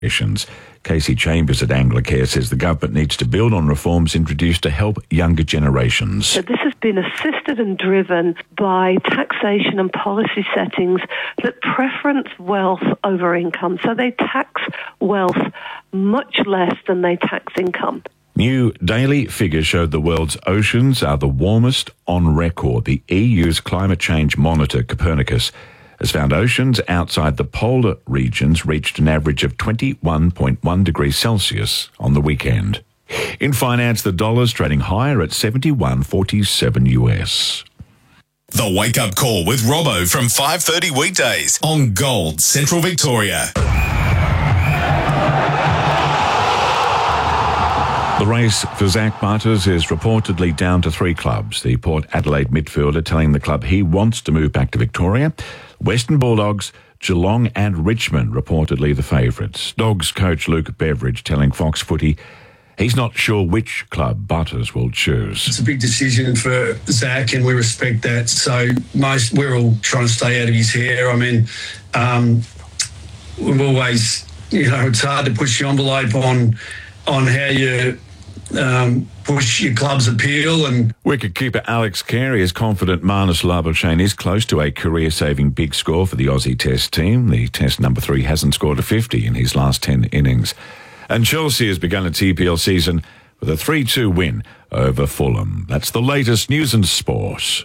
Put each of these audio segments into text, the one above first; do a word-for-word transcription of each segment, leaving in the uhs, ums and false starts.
Casey Chambers at Anglicare says the government needs to build on reforms introduced to help younger generations. So this has been assisted and driven by taxation and policy settings that preference wealth over income. So they tax wealth much less than they tax income. New daily figures showed the world's oceans are the warmest on record. The E U's climate change monitor, Copernicus, has found oceans outside the polar regions reached an average of twenty-one point one degrees Celsius on the weekend. In finance, the dollar's trading higher at seventy-one forty-seven U S. The Wake Up Call with Robbo from five thirty weekdays on Gold Central Victoria. The race for Zach Butters is reportedly down to three clubs. The Port Adelaide midfielder telling the club he wants to move back to Victoria. Western Bulldogs, Geelong and Richmond reportedly the favourites. Dogs coach Luke Beveridge telling Fox Footy he's not sure which club Butters will choose. It's a big decision for Zach and we respect that. So most we're all trying to stay out of his hair. I mean, um, we've always, you know, it's hard to push the envelope on on how you um, push your club's appeal. And wicketkeeper Alex Carey is confident Marnus Labuschagne is close to a career-saving big score for the Aussie Test team. The Test number three hasn't scored a fifty in his last ten innings. And Chelsea has begun its E P L season with a three two win over Fulham. That's the latest news and sport.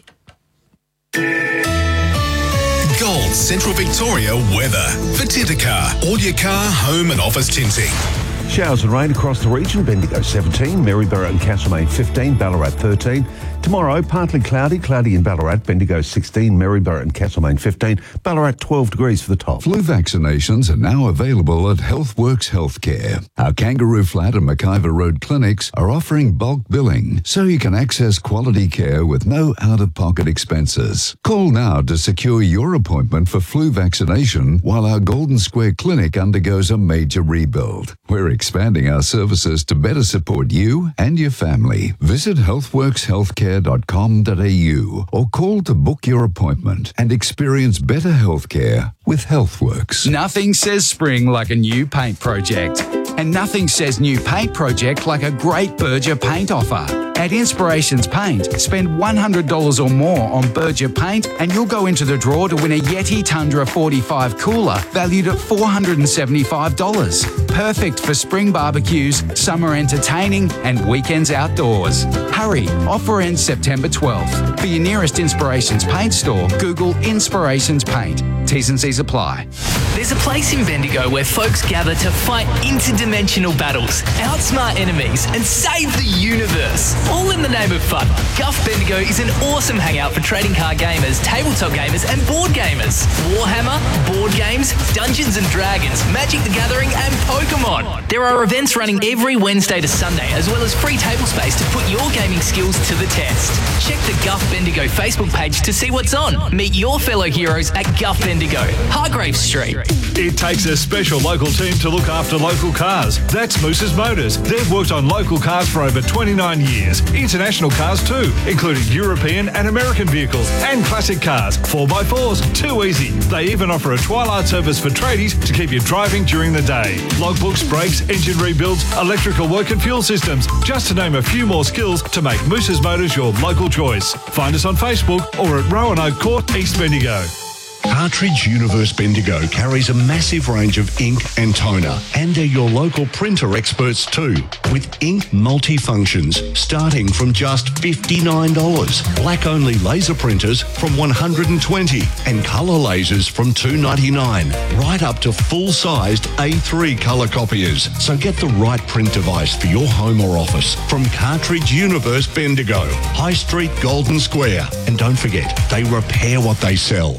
Gold Central Victoria weather. For Titacar, all your car, home and office tinting. Showers and rain across the region. Bendigo seventeen, Maryborough and Castlemaine fifteen, Ballarat thirteen. Tomorrow, partly cloudy, cloudy in Ballarat, Bendigo sixteen, Maryborough and Castlemaine fifteen, Ballarat twelve degrees for the top. Flu vaccinations are now available at HealthWorks Healthcare. Our Kangaroo Flat and McIver Road clinics are offering bulk billing so you can access quality care with no out-of-pocket expenses. Call now to secure your appointment for flu vaccination while our Golden Square clinic undergoes a major rebuild. We're expanding our services to better support you and your family. Visit healthworks healthcare dot com dot a u or call to book your appointment and experience better healthcare with HealthWorks. Nothing says spring like a new paint project. And nothing says new paint project like a great Berger paint offer. At Inspirations Paint, spend one hundred dollars or more on Berger paint and you'll go into the draw to win a Yeti Tundra forty-five cooler valued at four hundred seventy-five dollars. Perfect for spring barbecues, summer entertaining and weekends outdoors. Hurry, offer ends September twelfth. For your nearest Inspirations Paint store, Google Inspirations Paint. T's and C's apply. There's a place in Bendigo where folks gather to fight interdimensional battles, outsmart enemies and save the universe. All in the name of fun. Guff Bendigo is an awesome hangout for trading card gamers, tabletop gamers and board gamers. Warhammer, board games, Dungeons and Dragons, Magic the Gathering and Pokemon. There are events running every Wednesday to Sunday as well as free table space to put your gaming skills to the test. Check the Guff Bendigo Facebook page to see what's on. Meet your fellow heroes at Guff Bendigo, Hargrave Street. It takes a special local team to look after local cars. That's Moose's Motors. They've worked on local cars for over twenty-nine years. International cars too, including European and American vehicles and classic cars, four by fours, too easy. They even offer a twilight service for tradies to keep you driving during the day. Logbooks, brakes, engine rebuilds, electrical work and fuel systems, just to name a few more skills to make Moose's Motors your local choice. Find us on Facebook or at Roanoke Court, East Bendigo. Cartridge Universe Bendigo carries a massive range of ink and toner, and they're your local printer experts too, with ink multifunctions starting from just fifty-nine dollars, black-only laser printers from one hundred twenty dollars, and colour lasers from two ninety-nine, right up to full-sized A three colour copiers. So get the right print device for your home or office from Cartridge Universe Bendigo, High Street, Golden Square. And don't forget, they repair what they sell.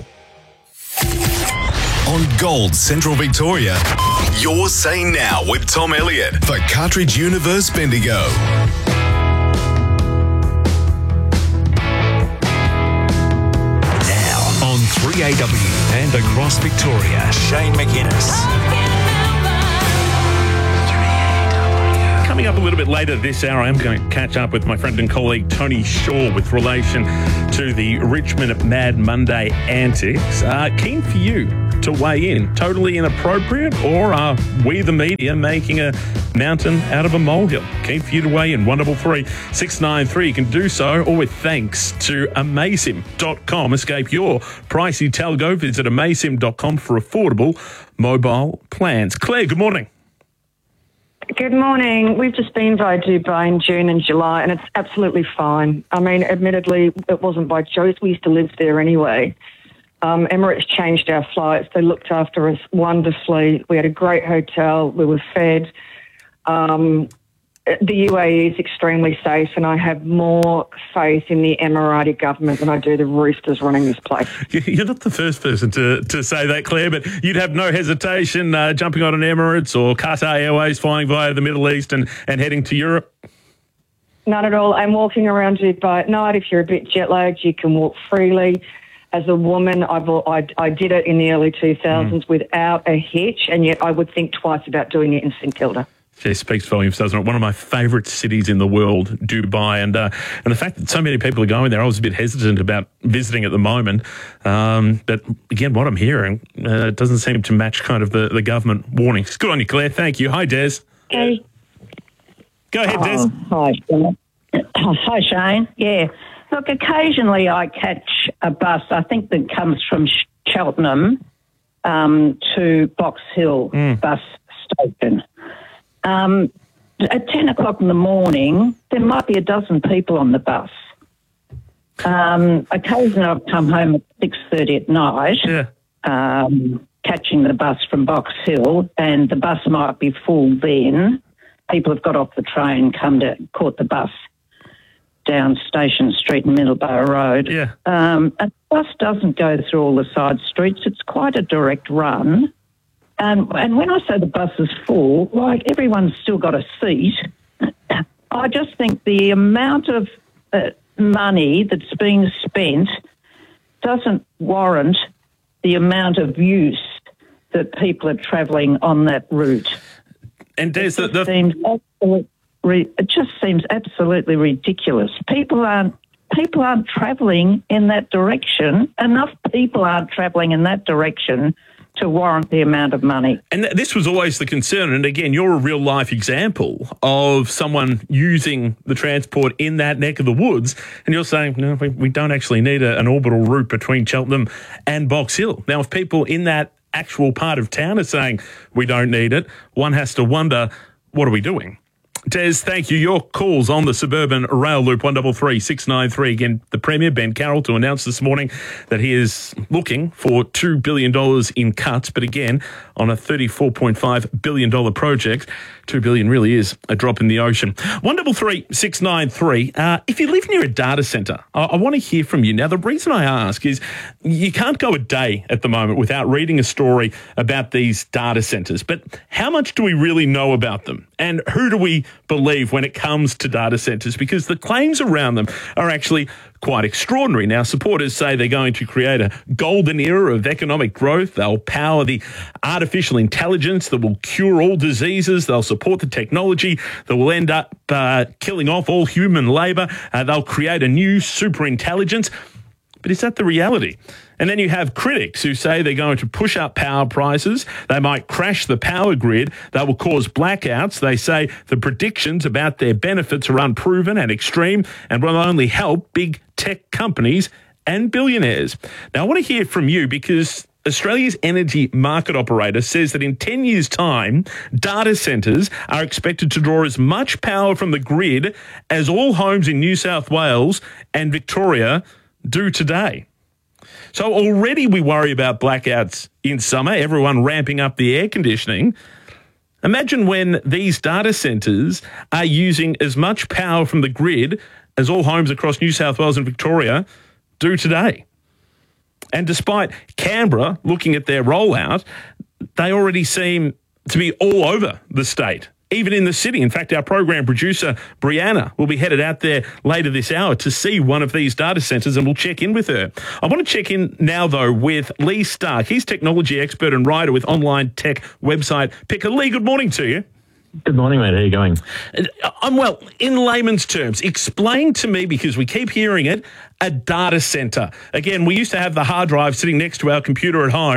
On Gold Central Victoria, Your Say Now with Tom Elliott for Cartridge Universe Bendigo. Now on three A W and across Victoria, Shane McInnes. Coming up a little bit later this hour, I'm going to catch up with my friend and colleague Tony Shaw with relation to the Richmond Mad Monday antics. Uh, keen for you to weigh in. Totally inappropriate, or are we, the media, making a mountain out of a molehill? Keen for you to weigh in. one double three six nine three. You can do so, or with thanks to Amasim dot com. Escape your pricey telco. Visit Amasim dot com for affordable mobile plans. Claire, good morning. Good morning. We've just been by Dubai in June and July, and it's absolutely fine. I mean, admittedly, it wasn't by choice. We used to live there anyway. Um, Emirates changed our flights. They looked after us wonderfully. We had a great hotel. We were fed. Um, the U A E is extremely safe, and I have more faith in the Emirati government than I do the roosters running this place. You're not the first person to, to say that, Claire, but you'd have no hesitation uh, jumping on an Emirates or Qatar Airways, flying via the Middle East and, and heading to Europe? None at all. I'm walking around Dubai at night. If you're a bit jet lagged, you can walk freely. As a woman, I've, I, I did it in the early two thousands mm. without a hitch, and yet I would think twice about doing it in St Kilda. It speaks volumes, doesn't it? One of my favourite cities in the world, Dubai, and uh, and the fact that so many people are going there, I was a bit hesitant about visiting at the moment. Um, but again, what I'm hearing uh, doesn't seem to match kind of the, the government warnings. Good on you, Claire. Thank you. Hi, Des. Hey. Go ahead, Des. Oh, hi, Shane. Hi, Shane. Yeah. Look, occasionally I catch a bus, I think that comes from Cheltenham um, to Box Hill mm. bus station. Um, at ten o'clock in the morning, there might be a dozen people on the bus. Um, occasionally I've come home at six thirty at night, yeah. um, catching the bus from Box Hill, and the bus might be full then. People have got off the train, come to, caught the bus down Station Street and Middleborough Road. Yeah. Um, a bus doesn't go through all the side streets. It's quite a direct run. Um, and when I say the bus is full, like everyone's still got a seat, I just think the amount of uh, money that's being spent doesn't warrant the amount of use that people are travelling on that route. And Des, the, the... Seems absolutely, it just seems absolutely ridiculous. People aren't people aren't travelling in that direction. Enough people aren't travelling in that direction to warrant the amount of money. And th- this was always the concern. And again, you're a real life example of someone using the transport in that neck of the woods. And you're saying, no, we, we don't actually need a, an orbital route between Cheltenham and Box Hill. Now, if people in that actual part of town are saying we don't need it, one has to wonder, what are we doing? Des, thank you. Your calls on the Suburban Rail Loop, one double three six nine three. Again, the Premier, Ben Carroll, to announce this morning that he is looking for two billion dollars in cuts, but again, on a thirty-four point five billion dollars project. two billion dollars really is a drop in the ocean. one double three six nine three. Uh, if you live near a data centre, I, I want to hear from you. Now, the reason I ask is you can't go a day at the moment without reading a story about these data centres, but how much do we really know about them? And who do we believe when it comes to data centres? Because the claims around them are actually quite extraordinary. Now, supporters say they're going to create a golden era of economic growth. They'll power the artificial intelligence that will cure all diseases. They'll support the technology that will end up uh, killing off all human labour. Uh, they'll create a new super intelligence. But is that the reality? And then you have critics who say they're going to push up power prices. They might crash the power grid. They will cause blackouts. They say the predictions about their benefits are unproven and extreme and will only help big tech companies and billionaires. Now, I want to hear from you because Australia's energy market operator says that in ten years' time, data centres are expected to draw as much power from the grid as all homes in New South Wales and Victoria do today. So already we worry about blackouts in summer, everyone ramping up the air conditioning. Imagine when these data centres are using as much power from the grid as all homes across New South Wales and Victoria do today. And despite Canberra looking at their rollout, they already seem to be all over the state, even in the city. In fact, our program producer, Brianna, will be headed out there later this hour to see one of these data centres, and we'll check in with her. I want to check in now, though, with Lee Stark. He's technology expert and writer with online tech website Picker. Lee, good morning to you. Good morning, mate. How are you going? I'm well. In layman's terms, explain to me, because we keep hearing it, a data centre. Again, we used to have the hard drive sitting next to our computer at home.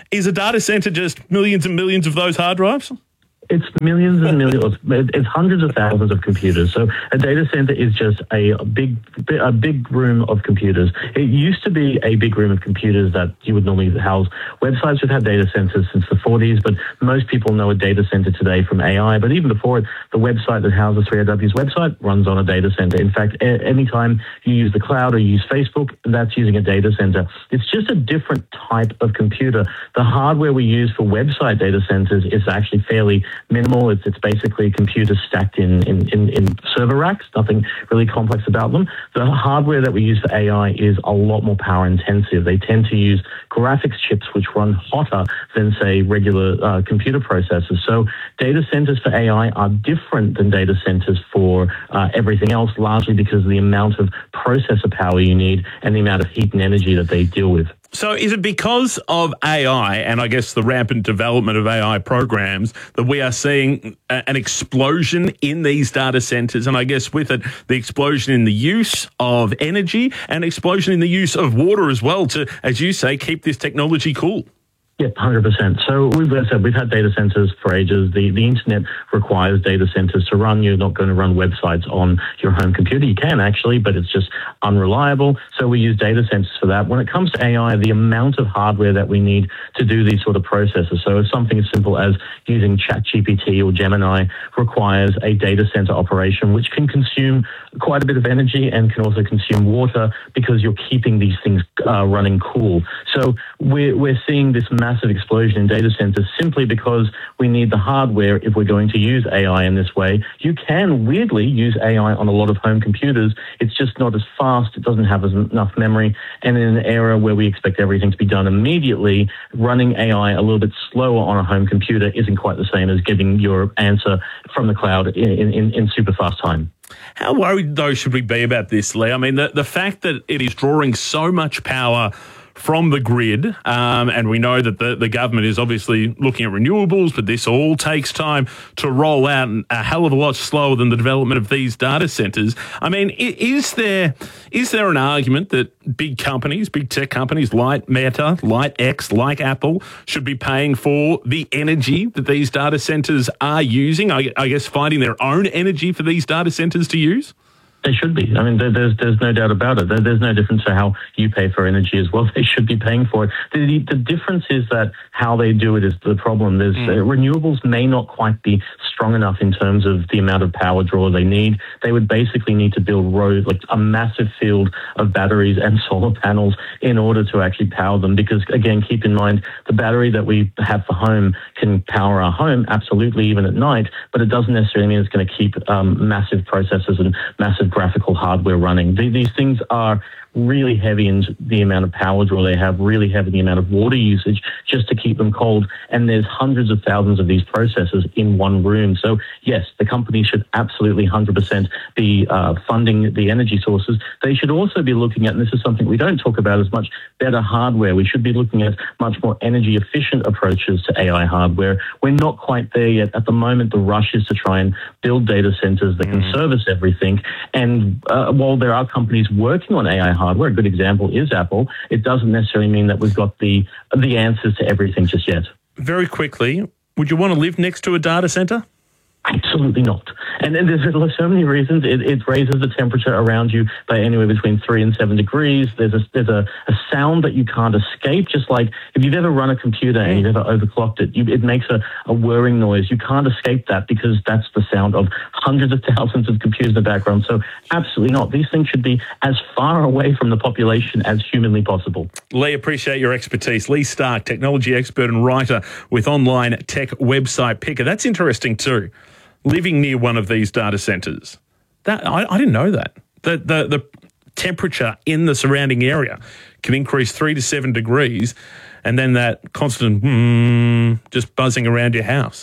Is a data center just millions and millions of those hard drives? It's millions and millions. It's hundreds of thousands of computers. So a data center is just a big, a big room of computers. It used to be a big room of computers that you would normally house. Websites have had data centers since the forties, but most people know a data center today from A I. But even before it, the website that houses three R W's website runs on a data center. In fact, a- anytime you use the cloud or you use Facebook, that's using a data center. It's just a different type of computer. The hardware we use for website data centers is actually fairly minimal. It's, it's basically a computer stacked in, in, in, in server racks, nothing really complex about them. The hardware that we use for A I is a lot more power intensive. They tend to use graphics chips which run hotter than, say, regular uh, computer processors. So data centers for A I are different than data centers for uh, everything else, largely because of the amount of processor power you need and the amount of heat and energy that they deal with. So is it because of A I and I guess the rampant development of A I programs that we are seeing a, an explosion in these data centers, and I guess with it, the explosion in the use of energy and explosion in the use of water as well to, as you say, keep this technology cool? Yeah, one hundred percent. So we've, as I said, we've had data centers for ages. The the internet requires data centers to run. You're not going to run websites on your home computer. You can actually, but it's just unreliable. So we use data centers for that. When it comes to A I, the amount of hardware that we need to do these sort of processes, so if something as simple as using ChatGPT or Gemini requires a data center operation, which can consume quite a bit of energy and can also consume water because you're keeping these things uh, running cool. So we're, we're seeing this massive explosion in data centers simply because we need the hardware if we're going to use A I in this way. You can weirdly use A I on a lot of home computers. It's just not as fast. It doesn't have as enough memory. And in an era where we expect everything to be done immediately, running A I a little bit slower on a home computer isn't quite the same as getting your answer from the cloud in, in, in super fast time. How worried, though, should we be about this, Lee? I mean, the, the fact that it is drawing so much power from the grid, um, and we know that the, the government is obviously looking at renewables, but this all takes time to roll out and a hell of a lot slower than the development of these data centers. I mean, is there is there an argument that big companies, big tech companies like Meta, like X, like Apple, should be paying for the energy that these data centers are using? I, I guess finding their own energy for these data centers to use? They should be. I mean, there, there's there's no doubt about it. There, there's no difference to how you pay for energy as well. They should be paying for it. The, the difference is that how they do it is the problem. There's mm. uh, renewables may not quite be strong enough in terms of the amount of power draw they need. They would basically need to build roads, like a massive field of batteries and solar panels in order to actually power them. Because again, keep in mind, the battery that we have for home can power our home, absolutely, even at night, but it doesn't necessarily mean it's going to keep um, massive processors and massive graphical hardware running. These things are really heavy in the amount of power draw they have, really heavy in the amount of water usage just to keep them cold. And there's hundreds of thousands of these processors in one room. So yes, the company should absolutely one hundred percent be uh, funding the energy sources. They should also be looking at, and this is something we don't talk about as much, better hardware. We should be looking at much more energy efficient approaches to A I hardware. We're not quite there yet. At the moment, the rush is to try and build data centers that can mm. service everything. And uh, while there are companies working on A I hardware, a good example is Apple, it doesn't necessarily mean that we've got the the answers to everything just yet. Very quickly, would you want to live next to a data center? Absolutely not. And, and there's, there's so many reasons. It, it raises the temperature around you by anywhere between three and seven degrees. There's a there's a, a sound that you can't escape. Just like if you've ever run a computer and you've ever overclocked it, you, it makes a, a whirring noise. You can't escape that because that's the sound of hundreds of thousands of computers in the background. So absolutely not. These things should be as far away from the population as humanly possible. Lee, appreciate your expertise. Lee Stark, technology expert and writer with online tech website Picker. That's interesting too. Living near one of these data centers, that I, I didn't know that. The, the the temperature in the surrounding area can increase three to seven degrees, and then that constant mm, just buzzing around your house.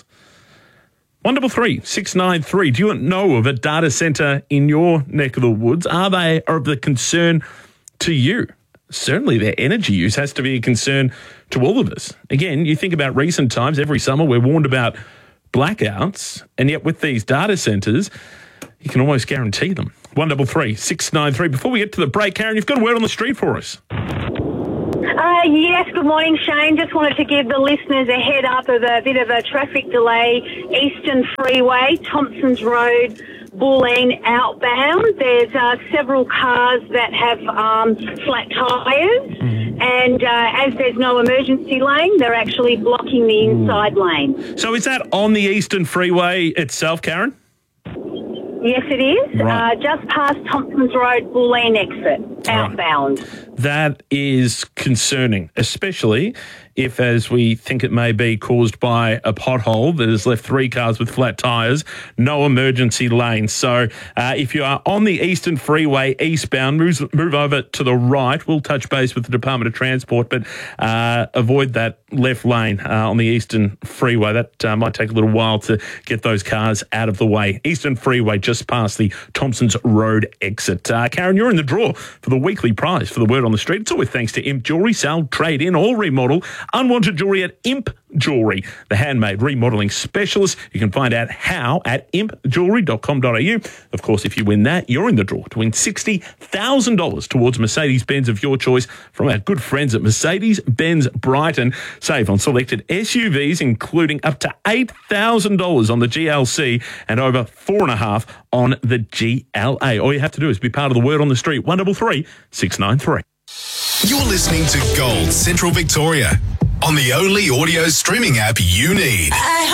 One double three six nine three. Do you know of a data center in your neck of the woods? Are they of the concern to you? Certainly, their energy use has to be a concern to all of us. Again, you think about recent times. Every summer, we're warned about blackouts, and yet with these data centers, you can almost guarantee them. One double three six nine three. Before we get to the break, Karen, you've got a word on the street for us. Uh, Uh, yes, good morning, Shane. Just wanted to give the listeners a head up of a bit of a traffic delay. Eastern Freeway, Thompson's Road, Bulleen outbound. There's uh, several cars that have um, flat tyres, mm-hmm. and uh, as there's no emergency lane, they're actually blocking the inside mm. lane. So is that on the Eastern Freeway itself, Karen? Yes, it is. Right. Uh, just past Thompson's Road, Bulleen exit, outbound. Right. That is concerning, especially if, as we think it may be, caused by a pothole that has left three cars with flat tyres, no emergency lane. So uh, if you are on the Eastern Freeway eastbound, move, move over to the right. We'll touch base with the Department of Transport, but uh, avoid that left lane uh, on the Eastern Freeway. That uh, might take a little while to get those cars out of the way. Eastern Freeway just past the Thompson's Road exit. Uh, Karen, you're in the draw for the weekly prize for the Word on the Street. It's always thanks to Imp Jewellery. Sell, trade in, or remodel unwanted jewellery at Imp Jewellery, the handmade remodelling specialist. You can find out how at imp jewellery dot com dot a u. Of course, if you win that, you're in the draw to win sixty thousand dollars towards Mercedes-Benz of your choice from our good friends at Mercedes-Benz Brighton. Save on selected S U Vs, including up to eight thousand dollars on the G L C and over four and a half on the G L A. All you have to do is be part of the Word on the Street. one double three six nine three. You're listening to Gold Central Victoria on the only audio streaming app you need.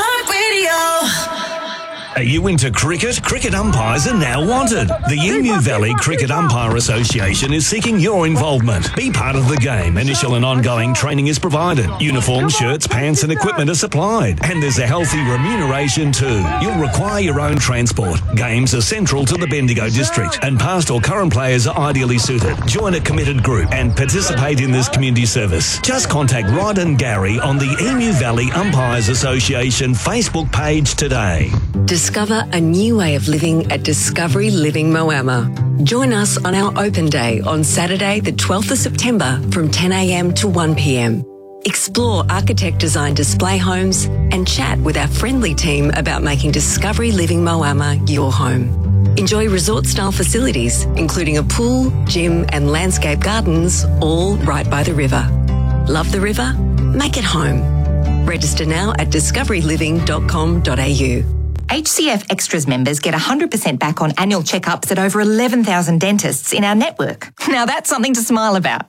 iHeartRadio. Are you into cricket? Cricket umpires are now wanted. The Emu Valley Cricket Umpire Association is seeking your involvement. Be part of the game. Initial and ongoing training is provided. Uniforms, shirts, pants and equipment are supplied. And there's a healthy remuneration too. You'll require your own transport. Games are central to the Bendigo district and past or current players are ideally suited. Join a committed group and participate in this community service. Just contact Rod and Gary on the Emu Valley Umpires Association Facebook page today. Discover a new way of living at Discovery Living Moama. Join us on our open day on Saturday, the twelfth of September from ten a m to one p m. Explore architect-designed display homes and chat with our friendly team about making Discovery Living Moama your home. Enjoy resort-style facilities, including a pool, gym and landscape gardens, all right by the river. Love the river? Make it home. Register now at discovery living dot com dot a u. H C F Extras members get one hundred percent back on annual checkups at over eleven thousand dentists in our network. Now that's something to smile about.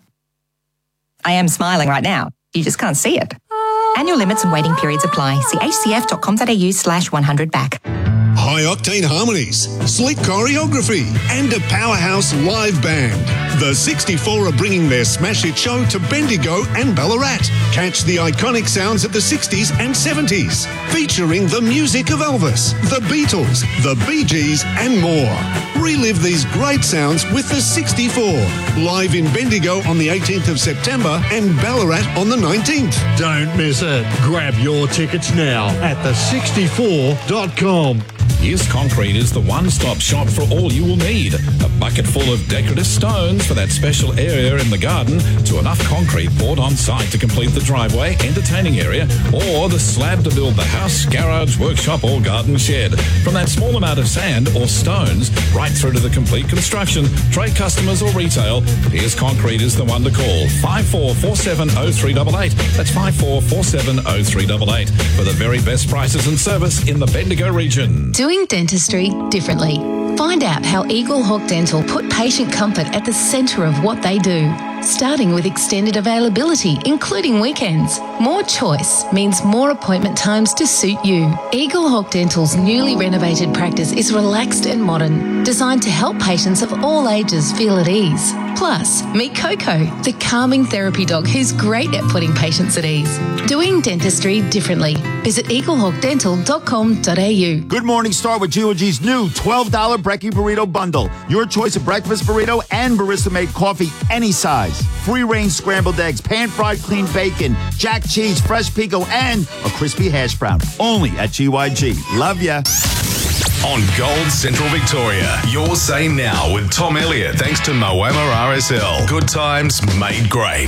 I am smiling right now. You just can't see it. Annual limits and waiting periods apply. See h c f dot com dot a u slash one hundred back. High-octane harmonies, slick choreography, and a powerhouse live band. The sixty-four are bringing their smash hit show to Bendigo and Ballarat. Catch the iconic sounds of the sixties and seventies, featuring the music of Elvis, the Beatles, the Bee Gees, and more. Relive these great sounds with the sixty-four, live in Bendigo on the eighteenth of September and Ballarat on the nineteenth. Don't miss it. Grab your tickets now at the sixty-four dot com. Hughes Concrete is the one-stop shop for all you will need. A bucket full of decorative stones for that special area in the garden, to enough concrete poured on site to complete the driveway, entertaining area, or the slab to build the house, garage, workshop or garden shed. From that small amount of sand or stones right through to the complete construction, trade customers or retail, Hughes Concrete is the one to call. five four four seven oh three eight eight. That's five four four seven oh three eight eight for the very best prices and service in the Bendigo region. Doing dentistry differently. Find out how Eagle Hawk Dental put patient comfort at the centre of what they do. Starting with extended availability, including weekends. More choice means more appointment times to suit you. Eagle Hawk Dental's newly renovated practice is relaxed and modern, designed to help patients of all ages feel at ease. Plus, meet Coco, the calming therapy dog who's great at putting patients at ease. Doing dentistry differently. Visit eagle hawk dental dot com dot a u. Good morning, start with G O G's new twelve dollar Brekkie Burrito Bundle. Your choice of breakfast burrito and barista-made coffee any size. Free-range scrambled eggs, pan-fried clean bacon, jack cheese, fresh pico, and a crispy hash brown. Only at G Y G. Love ya. On Gold Central Victoria, your say now with Tom Elliott, thanks to Moama R S L. Good times made great.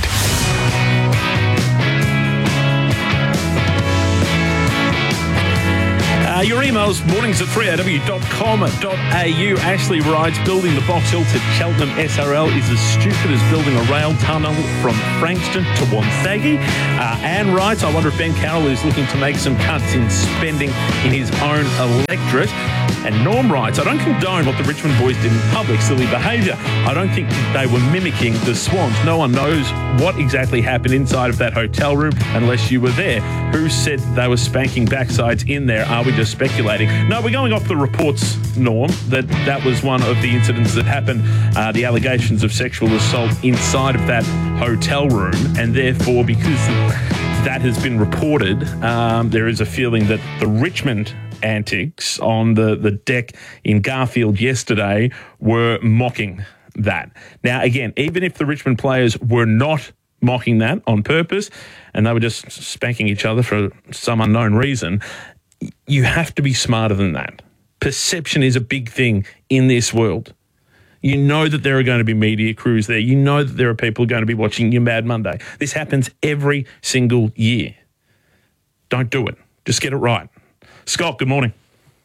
Uh, your emails, mornings at three a w dot com dot a u. Ashley writes, building the Box Hill to Cheltenham S R L is as stupid as building a rail tunnel from Frankston to Wonthaggi. Uh, Anne writes, I wonder if Ben Carroll is looking to make some cuts in spending in his own electorate. And Norm writes, I don't condone what the Richmond boys did in public, silly behaviour. I don't think they were mimicking the Swans. No one knows what exactly happened inside of that hotel room unless you were there. Who said they were spanking backsides in there? Are we just speculating? No, we're going off the reports, Norm, that that was one of the incidents that happened, uh, the allegations of sexual assault inside of that hotel room, and therefore, because that has been reported, um, there is a feeling that the Richmond antics on the, the deck in Garfield yesterday were mocking that. Now, again, even if the Richmond players were not mocking that on purpose and they were just spanking each other for some unknown reason, you have to be smarter than that. Perception is a big thing in this world. You know that there are going to be media crews there. You know that there are people going to be watching your Mad Monday. This happens every single year. Don't do it. Just get it right. Scott, good morning.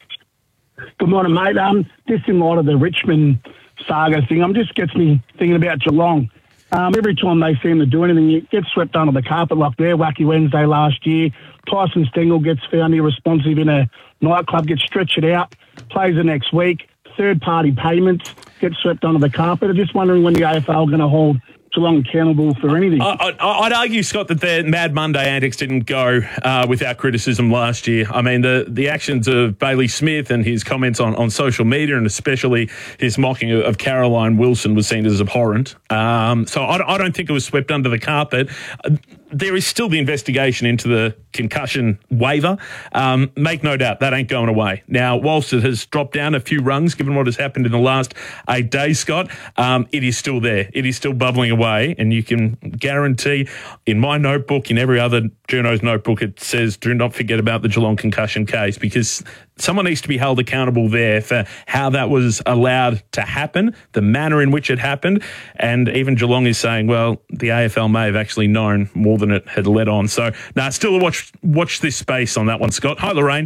Good morning, mate. Um, just in light of the Richmond saga thing, um, just gets me thinking about Geelong. Um, every time they seem to do anything, it gets swept under the carpet like their Wacky Wednesday last year. Tyson Stengel gets found irresponsive in a nightclub, gets stretched out, plays the next week. Third-party payments get swept under the carpet. I'm just wondering when the A F L are going to hold Geelong accountable for anything. I, I, I'd argue, Scott, that their Mad Monday antics didn't go uh, without criticism last year. I mean, the, the actions of Bailey Smith and his comments on, on social media, and especially his mocking of, of Caroline Wilson, was seen as abhorrent. Um, so I, I don't think it was swept under the carpet. There is still the investigation into the concussion waiver. Um, make no doubt, that ain't going away. Now, whilst it has dropped down a few rungs, given what has happened in the last eight days, Scott, um, it is still there. It is still bubbling away, and you can guarantee in my notebook, in every other journo's notebook, it says do not forget about the Geelong concussion case, because someone needs to be held accountable there for how that was allowed to happen, the manner in which it happened, and even Geelong is saying, well, the A F L may have actually known more than it had let on. So, now nah, still watch watch this space on that one, Scott. Hi, Lorraine.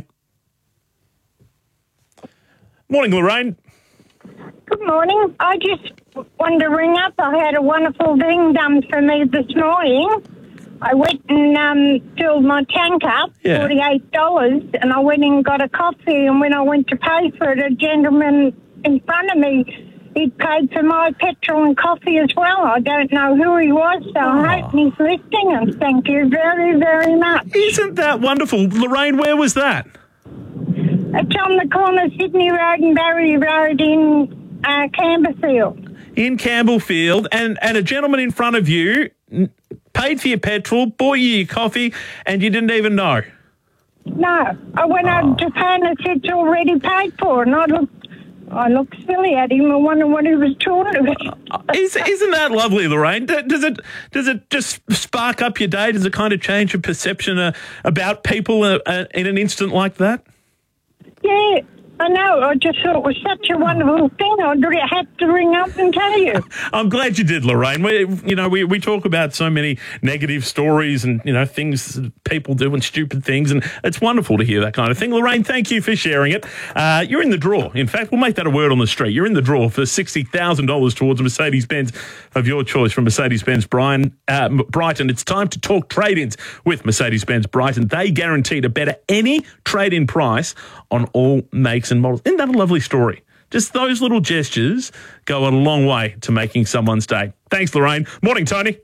Morning, Lorraine. Good morning. I just wanted to ring up. I had a wonderful thing done for me this morning. I went and um, filled my tank up, yeah. forty-eight dollars, and I went and got a coffee, and when I went to pay for it, a gentleman in front of me, he paid for my petrol and coffee as well. I don't know who he was, so oh. I hope he's listening, and thank you very, very much. Isn't that wonderful? Lorraine, where was that? It's on the corner of Sydney Road and Barry Road in uh, Campbellfield. In Campbellfield, and, and a gentleman in front of you paid for your petrol, bought you your coffee, and you didn't even know? No. I went oh. out to pay and it said it's already paid for, and I looked I looked silly at him. I wonder what he was talking about. Is, isn't that lovely, Lorraine? Does it does it just spark up your day? Does it kind of change your perception uh, about people uh, uh, in an instant like that? Yeah, I know. I just thought it was such a wonderful thing. I had to ring up and tell you. I'm glad you did, Lorraine. We, you know, we, we talk about so many negative stories and, you know, things people do and stupid things, and it's wonderful to hear that kind of thing. Lorraine, thank you for sharing it. Uh, you're in the draw. In fact, we'll make that a word on the street. You're in the draw for sixty thousand dollars towards a Mercedes-Benz of your choice from Mercedes-Benz Brian, uh, Brighton. It's time to talk trade-ins with Mercedes-Benz Brighton. They guarantee to better any trade-in price on all makes and models. Isn't that a lovely story? Just those little gestures go a long way to making someone's day. Thanks, Lorraine. Morning, Tony.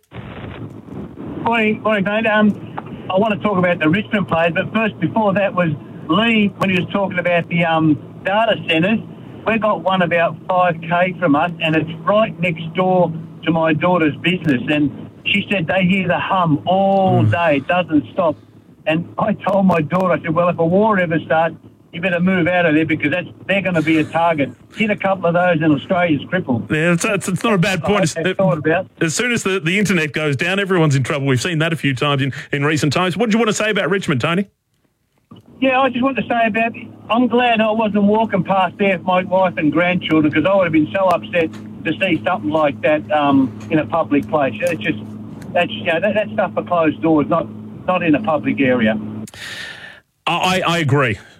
Morning, morning, mate. Um, I want to talk about the Richmond players, but first, before that was Lee, when he was talking about the um, data centres. We got one about five K from us, and it's right next door to my daughter's business. And she said they hear the hum all Mm. day. It doesn't stop. And I told my daughter, I said, well, if a war ever starts, you better move out of there because that's they're going to be a target. Hit a couple of those and Australia's crippled. Yeah, it's, it's, it's not a bad point. As, as soon as the, the internet goes down, everyone's in trouble. We've seen that a few times in, in recent times. What do you want to say about Richmond, Tony? Yeah, I just want to say about, I'm glad I wasn't walking past there with my wife and grandchildren because I would have been so upset to see something like that um, in a public place. It's just, that's, you know, that, that's stuff for closed doors, not, not in a public area. I, I agree.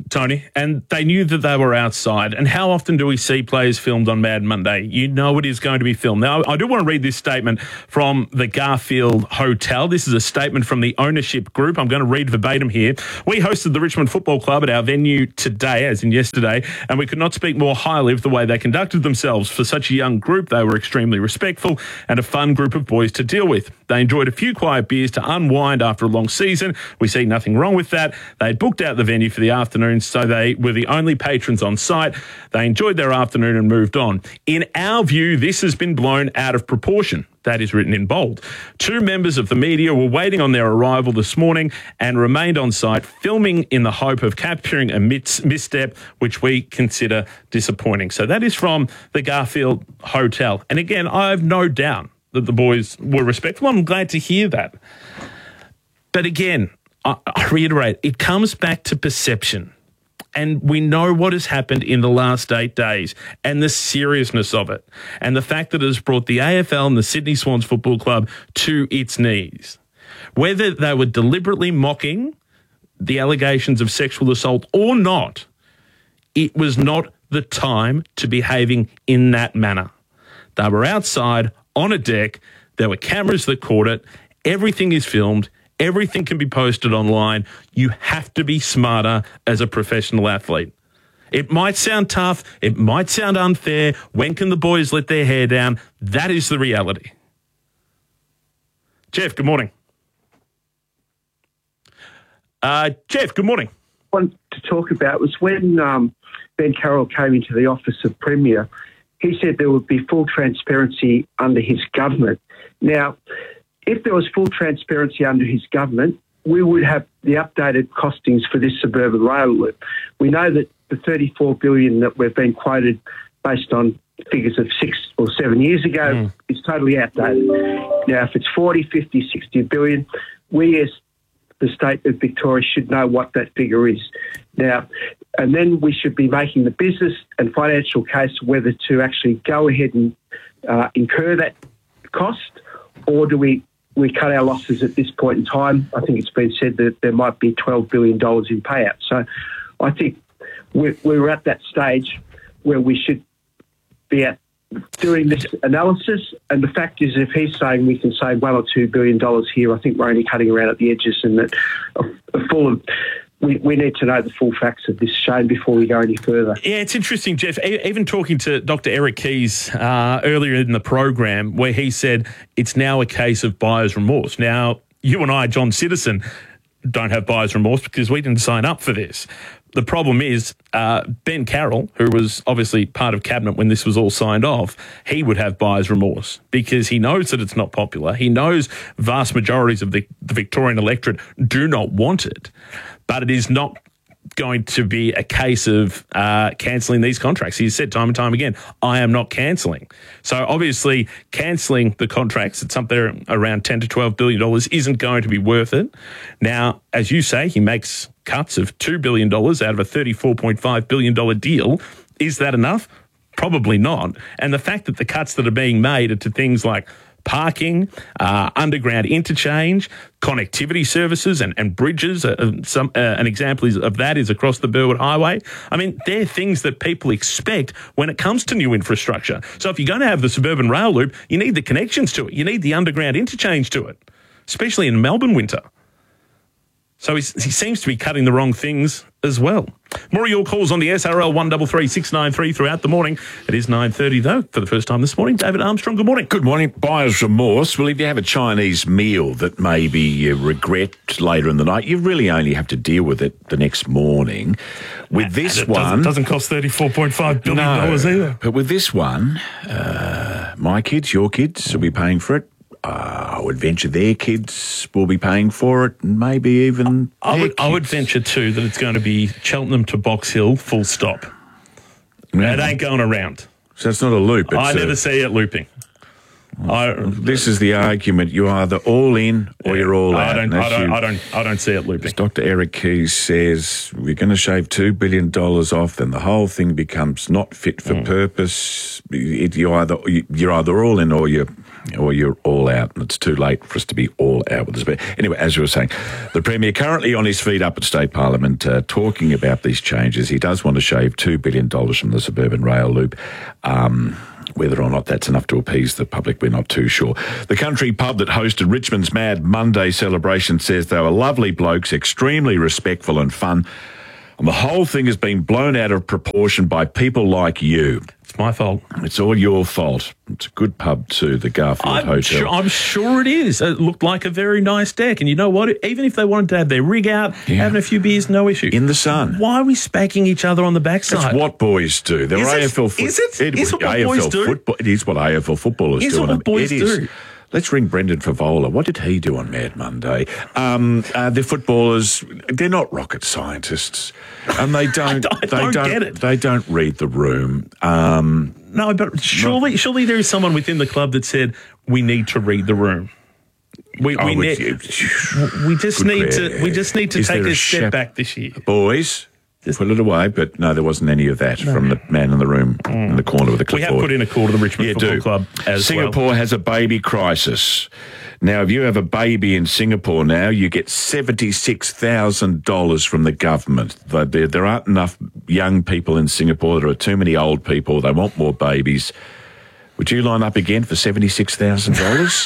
Tony, and they knew that they were outside. And how often do we see players filmed on Mad Monday? You know it is going to be filmed. Now, I do want to read this statement from the Garfield Hotel. This is a statement from the ownership group. I'm going to read verbatim here. We hosted the Richmond Football Club at our venue today, as in yesterday, and we could not speak more highly of the way they conducted themselves. For such a young group, they were extremely respectful and a fun group of boys to deal with. They enjoyed a few quiet beers to unwind after a long season. We see nothing wrong with that. They had booked out the venue for the afternoon, so they were the only patrons on site. They enjoyed their afternoon and moved on. In our view, this has been blown out of proportion. That is written in bold. Two members of the media were waiting on their arrival this morning and remained on site, filming in the hope of capturing a mis- misstep, which we consider disappointing. So that is from the Garfield Hotel. And again, I have no doubt that the boys were respectful. I'm glad to hear that. But again, I, I reiterate, it comes back to perception. And we know what has happened in the last eight days and the seriousness of it and the fact that it has brought the A F L and the Sydney Swans Football Club to its knees. Whether they were deliberately mocking the allegations of sexual assault or not, it was not the time to be behaving in that manner. They were outside on a deck. There were cameras that caught it. Everything is filmed. Everything can be posted online. You have to be smarter as a professional athlete. It might sound tough. It might sound unfair. When can the boys let their hair down? That is the reality. Jeff, good morning. Uh, Jeff, good morning. What I wanted to talk about was when um, Ben Carroll came into the office of Premier, he said there would be full transparency under his government. Now, if there was full transparency under his government, we would have the updated costings for this suburban rail loop. We know that the thirty-four billion dollars that we've been quoted based on figures of six or seven years ago mm. is totally outdated. Now, if it's forty, fifty, sixty billion, we as the state of Victoria should know what that figure is. Now, and then we should be making the business and financial case whether to actually go ahead and uh, incur that cost, or do we we cut our losses at this point in time. I think it's been said that there might be twelve billion dollars in payout. So I think we're, we're at that stage where we should be at doing this analysis. And the fact is, if he's saying we can save one or two billion dollars here, I think we're only cutting around at the edges, and that a, a full of We, we need to know the full facts of this, Shane, before we go any further. Yeah, it's interesting, Jeff. Even talking to Doctor Eric Keys uh, earlier in the program, where he said it's now a case of buyer's remorse. Now, you and I, John Citizen, don't have buyer's remorse because we didn't sign up for this. The problem is uh, Ben Carroll, who was obviously part of cabinet when this was all signed off, he would have buyer's remorse because he knows that it's not popular. He knows vast majorities of the, the Victorian electorate do not want it. But it is not going to be a case of uh, cancelling these contracts. He's said time and time again, I am not cancelling. So obviously cancelling the contracts at something around ten to twelve billion dollars isn't going to be worth it. Now, as you say, he makes cuts of two billion dollars out of a thirty-four point five billion dollars deal. Is that enough? Probably not. And the fact that the cuts that are being made are to things like parking, uh, underground interchange, connectivity services and, and bridges. Uh, some uh, An example is, of that is across the Burwood Highway. I mean, they're things that people expect when it comes to new infrastructure. So if you're going to have the suburban rail loop, you need the connections to it. You need the underground interchange to it, especially in Melbourne winter. So he, he seems to be cutting the wrong things as well. More of your calls on the S R L one three three six nine three throughout the morning. It is nine thirty, though, for the first time this morning. David Armstrong, good morning. Good morning. Buyer's remorse. Well, if you have a Chinese meal that maybe you regret later in the night, you really only have to deal with it the next morning. With this and it one... Doesn't, doesn't cost thirty-four point five billion dollars no, either. But with this one, uh, my kids, your kids will be paying for it. Uh, I would venture their kids will be paying for it, and maybe even I would, I would venture too that it's going to be Cheltenham to Box Hill, full stop. Yeah. It ain't going around. So it's not a loop. It's I never a, see it looping. I, this is the argument: you're either all in or yeah, you're all I out. Don't, I don't. You, I don't. I don't see it looping. As Doctor Eric Keys says, we're going to shave two billion dollars off, then the whole thing becomes not fit for mm. purpose. It, you either you're either all in or you're or you're all out, and it's too late for us to be all out with this. But anyway, as you were saying, the Premier currently on his feet up at State Parliament uh, talking about these changes. He does want to shave two billion dollars from the suburban rail loop. Um, whether or not that's enough to appease the public, we're not too sure. The country pub that hosted Richmond's Mad Monday celebration says they were lovely blokes, extremely respectful and fun. And the whole thing has been blown out of proportion by people like you. It's my fault. It's all your fault. It's a good pub too, the Garfield I'm Hotel. Sure, I'm sure it is. It looked like a very nice deck. And you know what? Even if they wanted to have their rig out, Yeah. having a few beers, no issue. In the sun. Why are we spanking each other on the backside? That's what boys do. They're Is it? A F L foot- Is it? Is it what A F L boys do? Football, it is what A F L footballers Is do. it on what boys it is. do? Let's ring Brendan Favola. What did he do on Mad Monday? Um, uh, the footballers, they're not rocket scientists, and they don't. I they don't don't get it. They don't read the room. Um, No, but surely, surely there is someone within the club that said we need to read the room. We, I'm we, with ne- you. we just Good need prayer. to. We just need to Is take there a a step shep- back this year. Boys, put it away. But no, there wasn't any of that No. from the man in the room in the corner with the We clipboard. have put in a call to the Richmond Yeah, Football do. Club as Singapore well. has a baby crisis. Now, if you have a baby in Singapore now, you get seventy-six thousand dollars from the government. But There, there aren't enough young people in Singapore. There are too many old people. They want more babies. Would you line up again for seventy-six thousand dollars?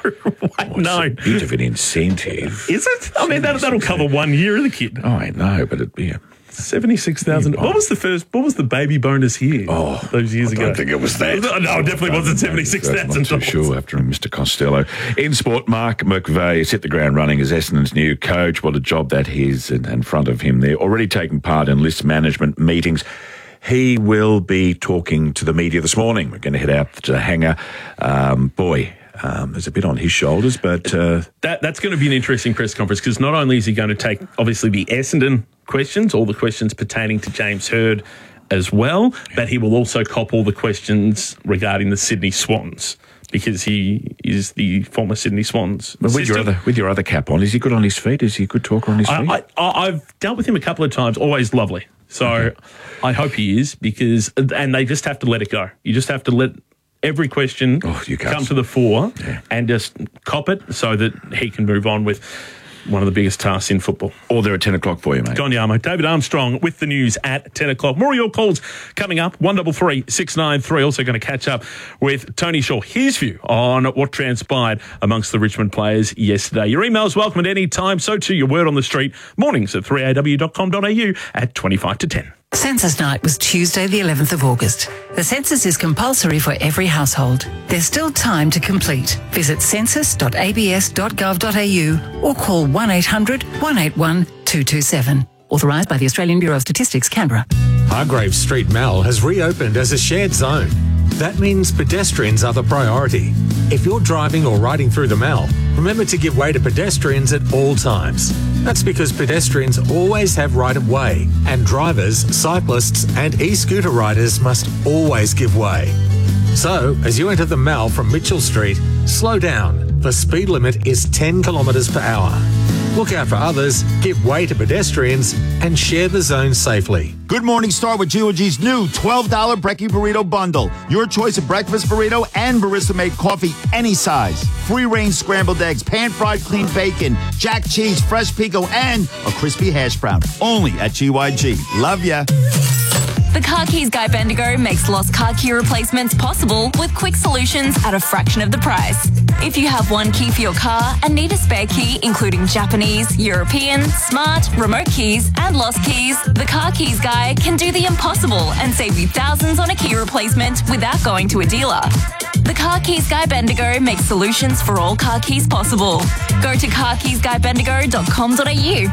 No. A bit of an incentive. Is it? I mean, that, that'll cover one year of the kid. Oh, I know, but it'd be a... Seventy-six thousand. What was the first? What was the baby bonus here? Oh, those years I ago. don't think it was that. No, it definitely wasn't seventy-six I'm thousand not too sure after Mister Costello. In sport, Mark McVeigh has hit the ground running as Essendon's new coach. What a job that is in, in front of him there. Already taking part in list management meetings. He will be talking to the media this morning. We're going to head out to the hangar. Um, boy, um, there's a bit on his shoulders, but... Uh, That that's going to be an interesting press conference because not only is he going to take obviously the Essendon questions, all the questions pertaining to James Hird as well, but he will also cop all the questions regarding the Sydney Swans because he is the former Sydney Swans. but with your, assistant. other, with your other cap on, is he good on his feet? Is he a good talker on his feet? I, I, I've dealt with him a couple of times, always lovely. So Okay. I hope he is because, and they just have to let it go. You just have to let every question Oh, you can't- come to the fore and just cop it so that he can move on with one of the biggest tasks in football. Or they're at ten o'clock for you, mate. Don Yarmo, David Armstrong with the news at ten o'clock. More of your calls coming up, one double three six nine three. Also going to catch up with Tony Shaw, his view on what transpired amongst the Richmond players yesterday. Your email's welcome at any time, so too your word on the street. Mornings at three a w dot com dot a u at twenty-five to ten. Census night was Tuesday the eleventh of August. The census is compulsory for every household. There's still time to complete. Visit census dot a b s dot gov dot a u or call one eight hundred one eight one two two seven. Authorised by the Australian Bureau of Statistics, Canberra. Hargrave Street Mall has reopened as a shared zone. That means pedestrians are the priority. If you're driving or riding through the mall, remember to give way to pedestrians at all times. That's because pedestrians always have right of way, and drivers, cyclists, and e-scooter riders must always give way. So, as you enter the mall from Mitchell Street, slow down. The speed limit is ten kilometres per hour. Look out for others, give way to pedestrians, and share the zone safely. Good Morning Star with G O G's new twelve dollars Brekkie Burrito Bundle. Your choice of breakfast burrito and barista-made coffee any size. Free-range scrambled eggs, pan-fried clean bacon, jack cheese, fresh pico, and a crispy hash brown. Only at G Y G. Love ya. The Car Keys Guy Bendigo makes lost car key replacements possible with quick solutions at a fraction of the price. If you have one key for your car and need a spare key, including Japanese, European, smart, remote keys, and lost keys, the Car Keys Guy can do the impossible and save you thousands on a key replacement without going to a dealer. The Car Keys Guy Bendigo makes solutions for all car keys possible. Go to car keys guy bendigo dot com dot a u.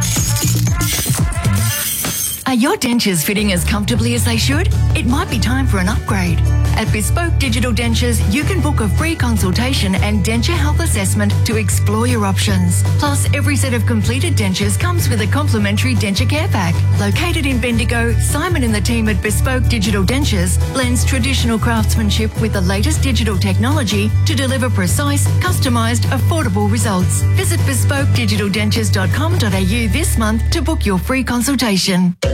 Are your dentures fitting as comfortably as they should? It might be time for an upgrade. At Bespoke Digital Dentures, you can book a free consultation and denture health assessment to explore your options. Plus, every set of completed dentures comes with a complimentary denture care pack. Located in Bendigo, Simon and the team at Bespoke Digital Dentures blends traditional craftsmanship with the latest digital technology to deliver precise, customised, affordable results. Visit bespoke digital dentures dot com dot a u this month to book your free consultation.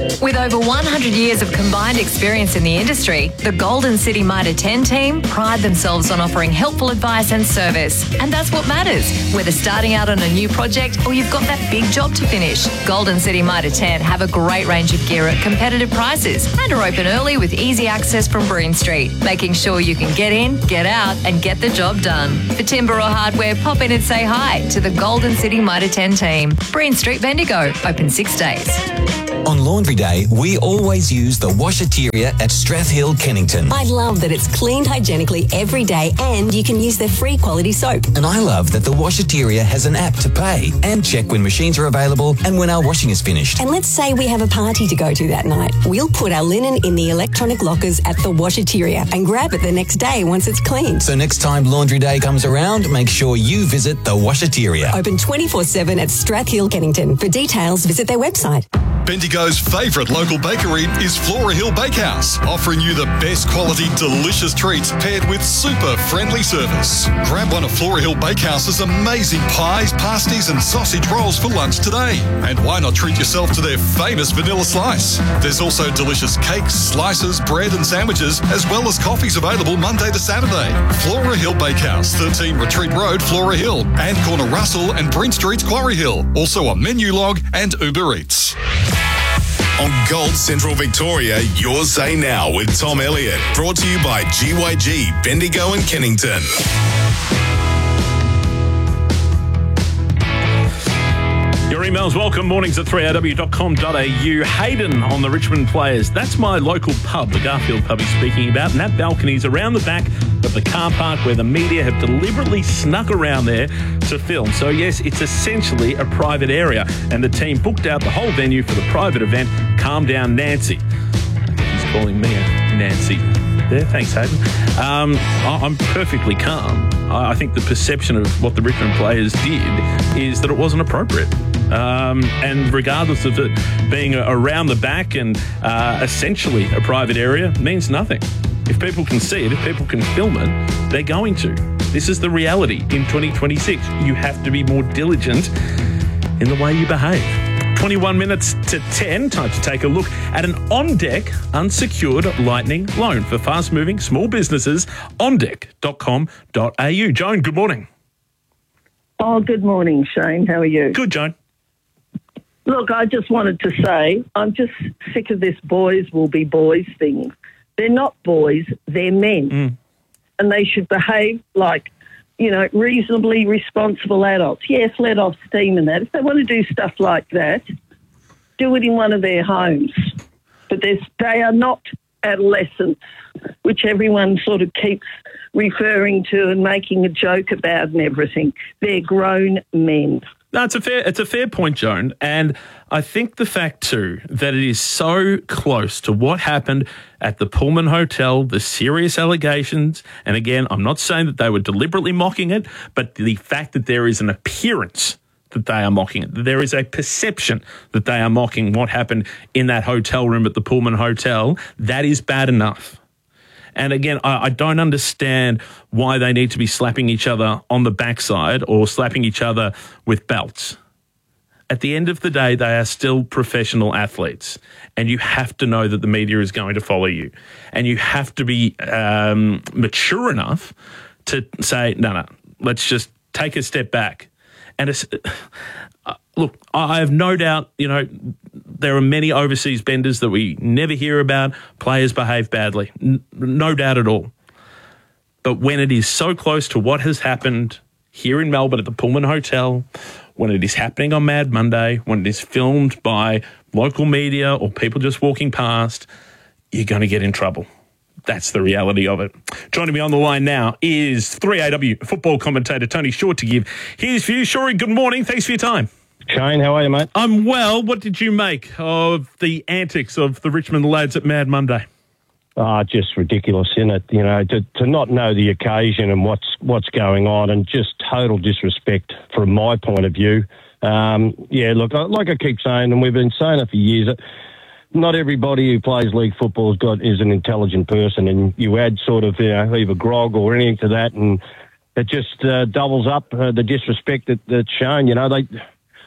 With over one hundred years of combined experience in the industry, the Golden City Mitre ten team pride themselves on offering helpful advice and service. And that's what matters, whether starting out on a new project or you've got that big job to finish. Golden City Mitre ten have a great range of gear at competitive prices and are open early with easy access from Breen Street, making sure you can get in, get out and get the job done. For timber or hardware, pop in and say hi to the Golden City Mitre ten team. Breen Street Bendigo, open six days. On Laundry Day, we always use the Washateria at Strathhill, Kennington. I love that it's cleaned hygienically every day and you can use their free quality soap. And I love that the Washateria has an app to pay and check when machines are available and when our washing is finished. And let's say we have a party to go to that night. We'll put our linen in the electronic lockers at the Washateria and grab it the next day once it's cleaned. So next time Laundry Day comes around, make sure you visit the Washateria. Open twenty-four seven at Strathhill, Kennington. For details, visit their website. Bendigo's favourite local bakery is Flora Hill Bakehouse, offering you the best quality, delicious treats paired with super friendly service. Grab one of Flora Hill Bakehouse's amazing pies, pasties and sausage rolls for lunch today. And why not treat yourself to their famous vanilla slice? There's also delicious cakes, slices, bread and sandwiches, as well as coffees available Monday to Saturday. Flora Hill Bakehouse, thirteen Retreat Road, Flora Hill, and corner Russell and Breen Street's Quarry Hill. Also on Menu Log and Uber Eats. On Gold Central Victoria, Your Say Now with Tom Elliott. Brought to you by G Y G, Bendigo and Kennington. Your emails welcome. Mornings at three a w dot com dot a u. Hayden on the Richmond Players. That's my local pub, the Garfield pub he's speaking about. And that balcony is around the back of the car park where the media have deliberately snuck around there to film. So, yes, it's essentially a private area. And the team booked out the whole venue for the private event. Calm down, Nancy. He's calling me a Nancy there. Thanks, Hayden. Um, I'm perfectly calm. I think the perception of what the Richmond Players did is that it wasn't appropriate. Um, and regardless of it being around the back and uh, essentially a private area, means nothing. If people can see it, if people can film it, they're going to. This is the reality in twenty twenty-six. You have to be more diligent in the way you behave. twenty-one minutes to ten, time to take a look at an on-deck unsecured lightning loan for fast-moving small businesses, on deck dot com dot a u. Joan, good morning. Oh, good morning, Shane. How are you? Good, Joan. Look, I just wanted to say I'm just sick of this boys will be boys thing. They're not boys, they're men. Mm. And they should behave like, you know, reasonably responsible adults. Yes, let off steam and that. If they want to do stuff like that, do it in one of their homes. But they are not adolescents, which everyone sort of keeps referring to and making a joke about and everything. They're grown men. No, it's a fair it's a fair point, Joan. And I think the fact, too, that it is so close to what happened at the Pullman Hotel, the serious allegations, and again, I'm not saying that they were deliberately mocking it, but the fact that there is an appearance that they are mocking it, that there is a perception that they are mocking what happened in that hotel room at the Pullman Hotel, that is bad enough. And again, I, I don't understand why they need to be slapping each other on the backside or slapping each other with belts. At the end of the day, they are still professional athletes, and you have to know that the media is going to follow you, and you have to be um, mature enough to say, no, no, let's just take a step back. And it's, uh, look, I have no doubt, you know, there are many overseas benders that we never hear about. Players behave badly. N- no doubt at all. But when it is so close to what has happened here in Melbourne at the Pullman Hotel, when it is happening on Mad Monday, when it is filmed by local media or people just walking past, you're going to get in trouble. That's the reality of it. Joining me on the line now is three A W football commentator Tony Short to give his view. Shorey, good morning. Thanks for your time. Shane, how are you, mate? I'm well. What did you make of the antics of the Richmond lads at Mad Monday? Ah, oh, just ridiculous, isn't it? You know, to, to not know the occasion and what's what's going on, and just total disrespect from my point of view. Um, yeah, look, like I keep saying, and we've been saying it for years, not everybody who plays league football has got is an intelligent person, and you add sort of, you know, either grog or anything to that, and it just uh, doubles up uh, the disrespect that, that's shown. You know, they,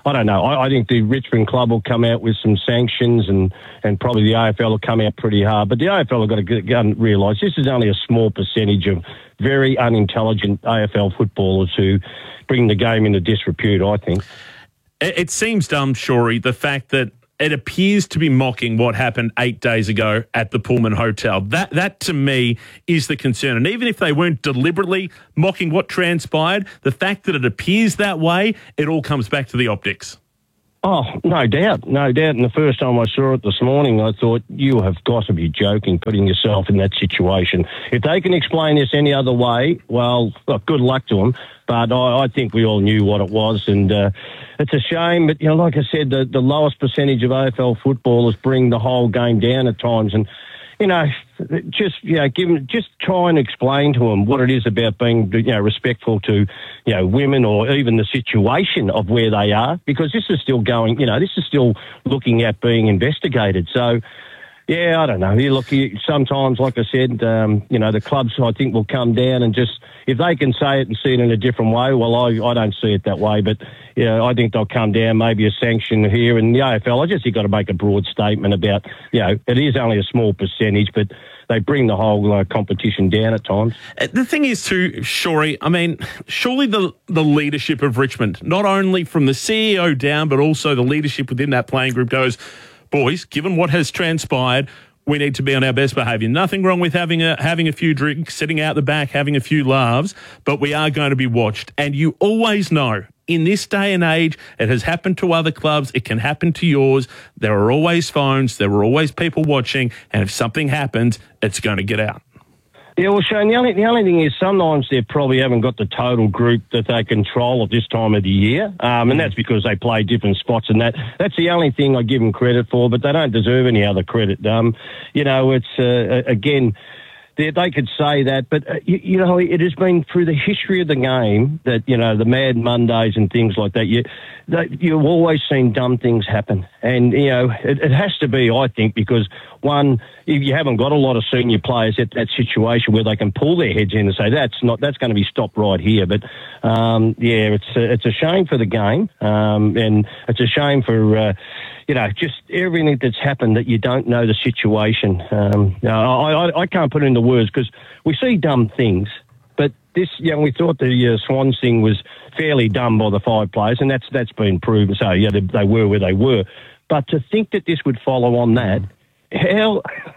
I don't know. I, I think the Richmond club will come out with some sanctions, and, and probably the A F L will come out pretty hard. But the A F L have got to go and realise this is only a small percentage of very unintelligent A F L footballers who bring the game into disrepute, I think. It, it seems dumb, Shorey, the fact that it appears to be mocking what happened eight days ago at the Pullman Hotel. That, that to me, is the concern. And even if they weren't deliberately mocking what transpired, the fact that it appears that way, it all comes back to the optics. Oh, no doubt, no doubt. And the first time I saw it this morning, I thought, you have got to be joking, putting yourself in that situation. If they can explain this any other way, well, look, good luck to them. But I, I think we all knew what it was, and uh, it's a shame. But, you know, like I said, the, the lowest percentage of A F L footballers bring the whole game down at times. And, you know, just, you know, give them, just try and explain to them what it is about being, you know, respectful to, you know, women, or even the situation of where they are, because this is still going, you know, this is still looking at being investigated. So, yeah, I don't know. You look, you, sometimes, like I said, um, you know, the clubs, I think, will come down and just, if they can say it and see it in a different way, well, I, I don't see it that way. But, you know, I think they'll come down, maybe a sanction here. And the A F L, I just, you've got to make a broad statement about, you know, it is only a small percentage, but they bring the whole uh, competition down at times. The thing is, too, Shorey, I mean, surely the, the leadership of Richmond, not only from the C E O down, but also the leadership within that playing group goes, boys, given what has transpired, we need to be on our best behaviour. Nothing wrong with having a having a few drinks, sitting out the back, having a few laughs, but we are going to be watched. And you always know, in this day and age, it has happened to other clubs, it can happen to yours. There are always phones, there are always people watching, and if something happens, it's going to get out. Yeah, well, Shane, the only, the only thing is sometimes they probably haven't got the total group that they control at this time of the year, um, and that's because they play different spots, and that that's the only thing I give them credit for, but they don't deserve any other credit. Um, you know, it's, uh, again, they, they could say that, but, uh, you, you know, it has been through the history of the game that, you know, the Mad Mondays and things like that, you, that you've always seen dumb things happen. And, you know, it, it has to be, I think, because, one, if you haven't got a lot of senior players at that situation where they can pull their heads in and say, that's not, that's going to be stopped right here. But, um, yeah, it's a, it's a shame for the game, um, and it's a shame for, uh, you know, just everything that's happened that you don't know the situation. Um, I, I, I can't put it into words because we see dumb things, but this, you know, we thought the uh, Swans thing was fairly dumb by the five players, and that's that's been proven. So, yeah, they, they were where they were. But to think that this would follow on that, hell,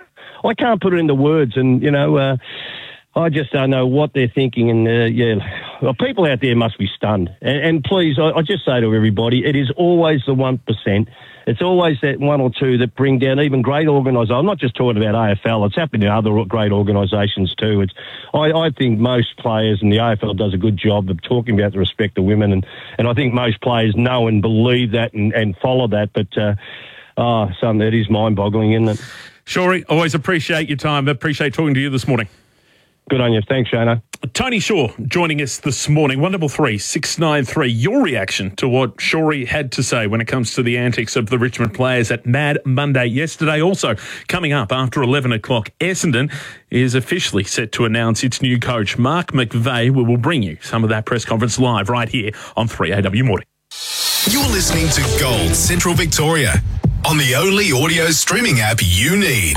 I can't put it into words, and, you know, uh, I just don't know what they're thinking, and, uh, yeah, well, people out there must be stunned. And, and please, I, I just say to everybody, it is always the one percent. It's always that one or two that bring down even great organisations. I'm not just talking about A F L. It's happened in other great organisations too. It's, I, I think most players, and the A F L does a good job of talking about the respect of women, and, and I think most players know and believe that and, and follow that. But, uh, oh, son, that is mind-boggling, isn't it? Shorey, always appreciate your time. Appreciate talking to you this morning. Good on you. Thanks, Shano. Tony Shaw joining us this morning. one double three six nine three. Your reaction to what Shorey had to say when it comes to the antics of the Richmond players at Mad Monday yesterday. Also, coming up after eleven o'clock, Essendon is officially set to announce its new coach, Mark McVeigh. We will bring you some of that press conference live right here on three A W Morning. You're listening to Gold Central Victoria on the only audio streaming app you need.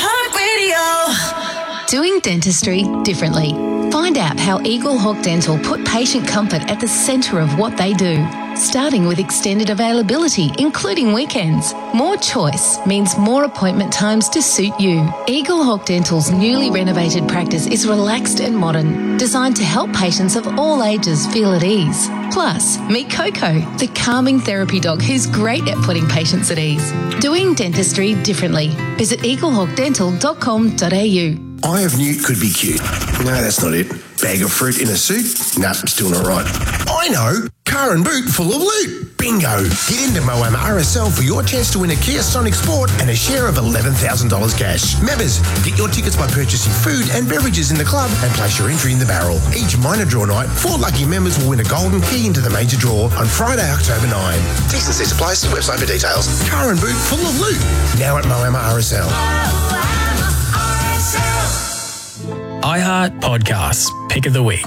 iHeartRadio. Doing dentistry differently. Find out how Eagle Hawk Dental put patient comfort at the centre of what they do. Starting with extended availability, including weekends. More choice means more appointment times to suit you. Eagle Hawk Dental's newly renovated practice is relaxed and modern, designed to help patients of all ages feel at ease. Plus, meet Coco, the calming therapy dog who's great at putting patients at ease. Doing dentistry differently. Visit eagle hawk dental dot com dot a u. Eye of Newt could be cute. No, that's not it. Bag of fruit in a suit? Nah, still not right. I know. Car and boot full of loot. Bingo. Get into Moama R S L for your chance to win a Kia Sonic Sport and a share of eleven thousand dollars cash. Members, get your tickets by purchasing food and beverages in the club and place your entry in the barrel. Each minor draw night, four lucky members will win a golden key into the major draw on Friday, October ninth. T's and C's applies to the website for details. Car and boot full of loot. Now at Moama R S L. iHeart Podcasts, Pick of the Week. Hello.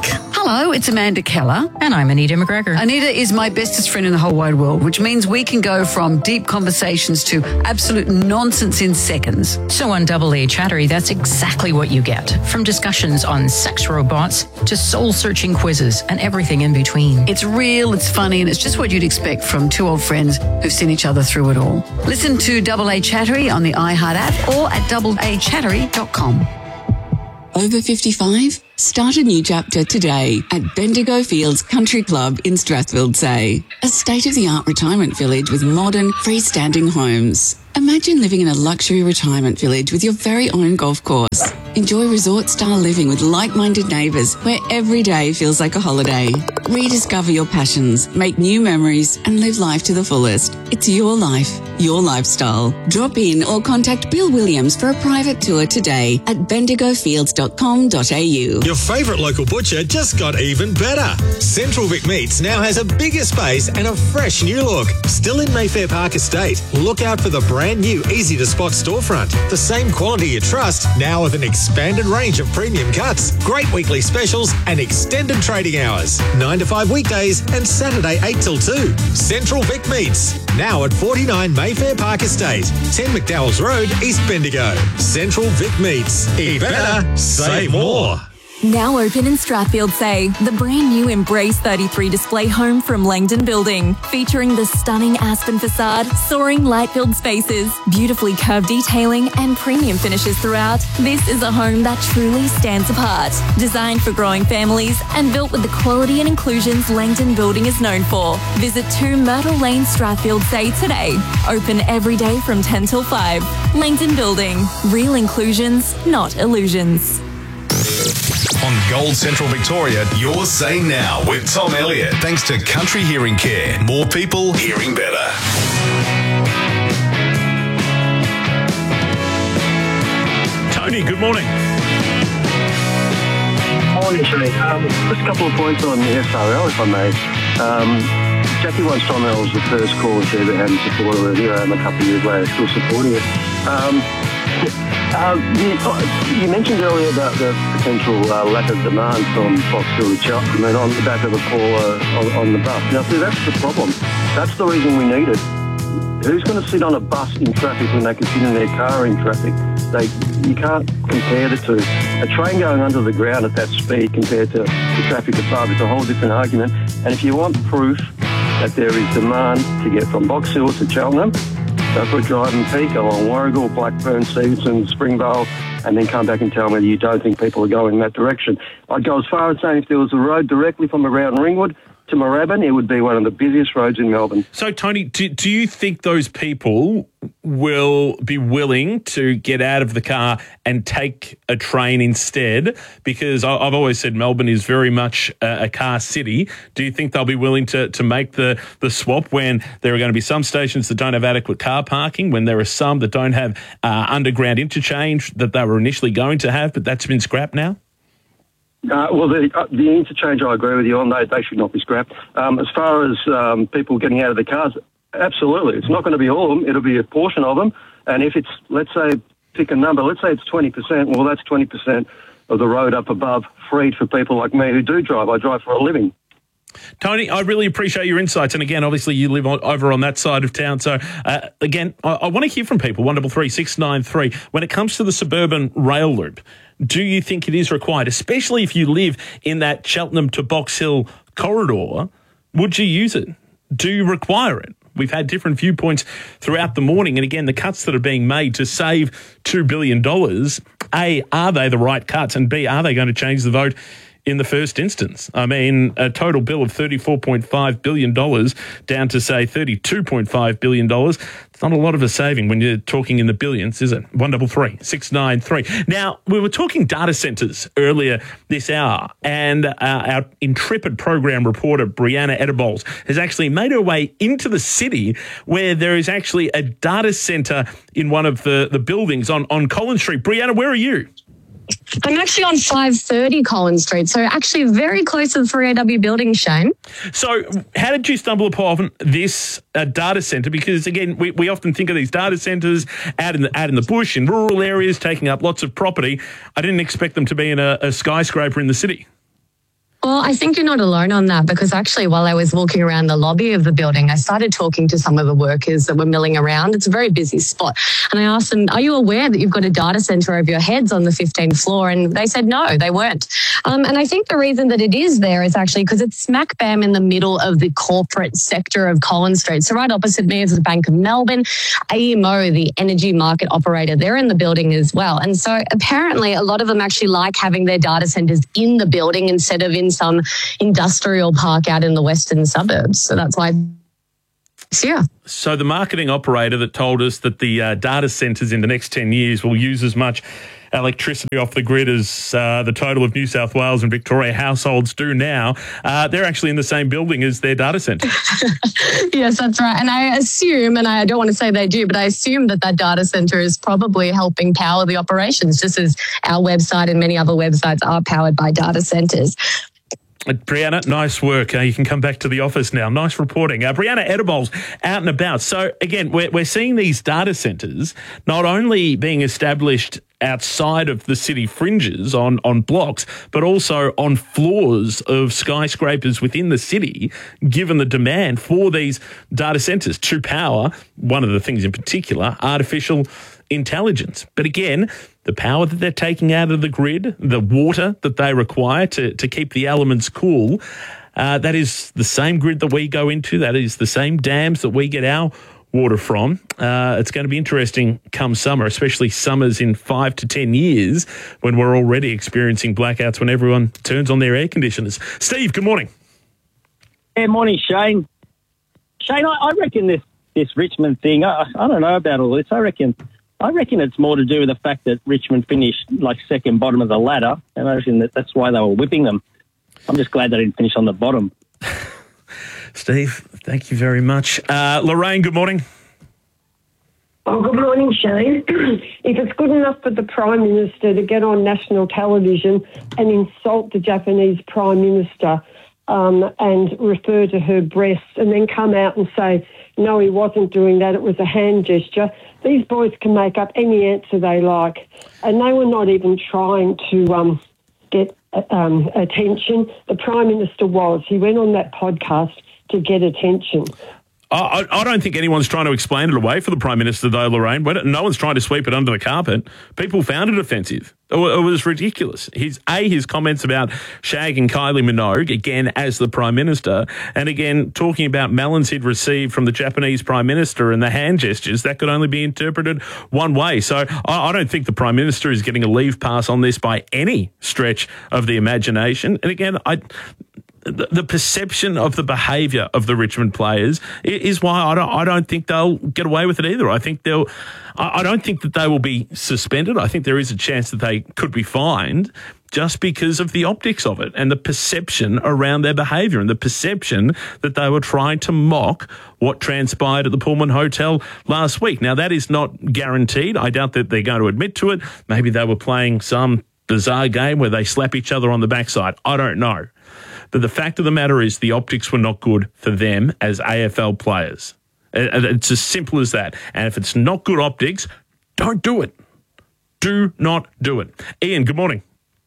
Hello, it's Amanda Keller. And I'm Anita McGregor. Anita is my bestest friend in the whole wide world, which means we can go from deep conversations to absolute nonsense in seconds. So on Double A Chattery, that's exactly what you get. From discussions on sex robots to soul-searching quizzes and everything in between. It's real, it's funny, and it's just what you'd expect from two old friends who've seen each other through it all. Listen to Double A Chattery on the iHeart app or at double a chattery dot com. Over fifty-five? Start a new chapter today at Bendigo Fields Country Club in Strathfield-Say. A state-of-the-art retirement village with modern, freestanding homes. Imagine living in a luxury retirement village with your very own golf course. Enjoy resort-style living with like-minded neighbours where every day feels like a holiday. Rediscover your passions, make new memories and live life to the fullest. It's your life, your lifestyle. Drop in or contact Bill Williams for a private tour today at bendigo fields dot com dot a u. Your favourite local butcher just got even better. Central Vic Meats now has a bigger space and a fresh new look. Still in Mayfair Park Estate. Look out for the brand new easy-to-spot storefront. The same quality you trust, now with an expanded range of premium cuts, great weekly specials and extended trading hours. nine to five weekdays and Saturday eight till two. Central Vic Meats, now at forty-nine Mayfair Park Estate, ten McDowell's Road, East Bendigo. Central Vic Meats. Eat better, save more. Now open in Strathfield-Say, the brand new Embrace thirty-three display home from Langdon Building, featuring the stunning aspen facade, soaring light-filled spaces, beautifully curved detailing and premium finishes throughout. This is a home that truly stands apart. Designed for growing families and built with the quality and inclusions Langdon Building is known for. Visit two Myrtle Lane, Strathfield-Say today. Open every day from ten till five. Langdon Building. Real inclusions, not illusions. On Gold Central Victoria, Your Say Now with Tom Elliott. Thanks to Country Hearing Care. More people hearing better. Tony, good morning. Morning, Shane. Um, just a couple of points on the S R L, if I may. Um, Jackie once Tom L was the first call and said they hadn't supported it. Here I am a couple of years later still supporting it. Um, Uh, you, you mentioned earlier about the potential uh, lack of demand from Fox Hill to Cheltenham and on the back of a call uh, on, on the bus. Now, see, that's the problem. That's the reason we need it. Who's going to sit on a bus in traffic when they can sit in their car in traffic? They, you can't compare the two. A train going under the ground at that speed compared to the traffic above is a whole different argument. And if you want proof that there is demand to get from Box Hill to Cheltenham, go for a drive and peak along Warragul, Blackburn, Stevenson, Springvale, and then come back and tell me that you don't think people are going in that direction. I'd go as far as saying if there was a road directly from around Ringwood to Moorabbin, it would be one of the busiest roads in Melbourne. So, Tony, do, do you think those people will be willing to get out of the car and take a train instead? Because I, I've always said Melbourne is very much a, a car city. Do you think they'll be willing to, to make the, the swap when there are going to be some stations that don't have adequate car parking, when there are some that don't have uh, underground interchange that they were initially going to have, but that's been scrapped now? Uh, well, the, uh, the interchange, I agree with you on. They, they should not be scrapped. Um, as far as um, people getting out of the cars, absolutely. It's not going to be all of them. It'll be a portion of them. And if it's, let's say, pick a number, let's say it's twenty percent, well, that's twenty percent of the road up above freed for people like me who do drive. I drive for a living. Tony, I really appreciate your insights. And again, obviously you live on, over on that side of town. So uh, again, I, I want to hear from people, one double three six nine three. When it comes to the suburban rail loop, do you think it is required, especially if you live in that Cheltenham to Box Hill corridor? Would you use it? Do you require it? We've had different viewpoints throughout the morning. And again, the cuts that are being made to save two billion dollars, A, are they the right cuts? And B, are they going to change the vote in the first instance? I mean, a total bill of thirty-four point five billion dollars down to, say, thirty-two point five billion dollars. It's not a lot of a saving when you're talking in the billions, is it? one double three six nine three. Now, we were talking data centres earlier this hour, and uh, our intrepid program reporter, Brianna Edibols, has actually made her way into the city where there is actually a data centre in one of the, the buildings on, on Collins Street. Brianna, where are you? I'm actually on five thirty Collins Street, so actually very close to the three A W building, Shane. So how did you stumble upon this uh, data centre? Because, again, we, we often think of these data centres out in the out in the bush, in rural areas, taking up lots of property. I didn't expect them to be in a, a skyscraper in the city. Well, I think you're not alone on that, because actually while I was walking around the lobby of the building, I started talking to some of the workers that were milling around. It's a very busy spot. And I asked them, are you aware that you've got a data centre over your heads on the fifteenth floor? And they said no, they weren't. Um, and I think the reason that it is there is actually because it's smack bam in the middle of the corporate sector of Collins Street. So right opposite me is the Bank of Melbourne. A M O, the energy market operator, they're in the building as well. And so apparently a lot of them actually like having their data centres in the building instead of in some industrial park out in the western suburbs. So that's why it's here. So the marketing operator that told us that the uh, data centres in the next ten years will use as much electricity off the grid as uh, the total of New South Wales and Victoria households do now, uh, they're actually in the same building as their data centre. Yes, that's right. And I assume, and I don't want to say they do, but I assume that that data centre is probably helping power the operations, just as our website and many other websites are powered by data centres. Brianna, nice work. Uh, you can come back to the office now. Nice reporting. Uh, Brianna Edibles, out and about. So, again, we're, we're seeing these data centres not only being established outside of the city fringes on, on blocks, but also on floors of skyscrapers within the city, given the demand for these data centres to power, one of the things in particular, artificial intelligence. But again, the power that they're taking out of the grid, the water that they require to, to keep the elements cool, uh, that is the same grid that we go into. That is the same dams that we get our water from. Uh, it's going to be interesting come summer, especially summers in five to ten years when we're already experiencing blackouts when everyone turns on their air conditioners. Steve, good morning. Yeah, morning, Shane. Shane, I, I reckon this, this Richmond thing, I, I don't know about all this. I reckon I reckon it's more to do with the fact that Richmond finished like second bottom of the ladder, and I reckon that that's why they were whipping them. I'm just glad they didn't finish on the bottom. Steve, thank you very much. Uh, Lorraine, good morning. Oh, good morning, Shane. If it's good enough for the Prime Minister to get on national television and insult the Japanese Prime Minister um, and refer to her breasts and then come out and say, no, he wasn't doing that, it was a hand gesture, these boys can make up any answer they like. And they were not even trying to um, get um, attention. The Prime Minister was. He went on that podcast to get attention. I, I don't think anyone's trying to explain it away for the Prime Minister, though, Lorraine. No one's trying to sweep it under the carpet. People found it offensive. It was ridiculous. His A, his comments about shagging Kylie Minogue, again, as the Prime Minister, and again, talking about melons he'd received from the Japanese Prime Minister and the hand gestures, that could only be interpreted one way. So I, I don't think the Prime Minister is getting a leave pass on this by any stretch of the imagination. And again, I... the perception of the behaviour of the Richmond players is why I don't, I don't think they'll get away with it either. I think they'll, I don't think that they will be suspended. I think there is a chance that they could be fined just because of the optics of it and the perception around their behaviour and the perception that they were trying to mock what transpired at the Pullman Hotel last week. Now, that is not guaranteed. I doubt that they're going to admit to it. Maybe they were playing some bizarre game where they slap each other on the backside. I don't know. But the fact of the matter is the optics were not good for them as A F L players. It's as simple as that. And if it's not good optics, don't do it. Do not do it. Ian, good morning.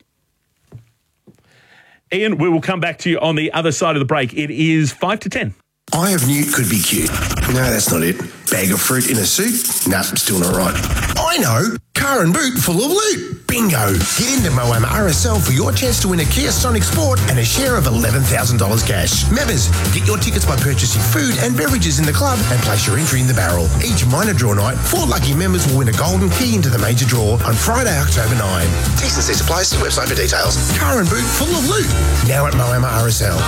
Ian, we will come back to you on the other side of the break. It is five to ten. Eye of Newt could be cute. No, that's not it. Bag of fruit in a suit? Nah, still not right. I know. Car and boot full of loot. Bingo. Get into Moama R S L for your chance to win a Kia Sonic Sport and a share of eleven thousand dollars cash. Members, get your tickets by purchasing food and beverages in the club and place your entry in the barrel. Each minor draw night, four lucky members will win a golden key into the major draw on Friday, October ninth. T's and C's applies. See website for details. Car and boot full of loot. Now at Moama R S L.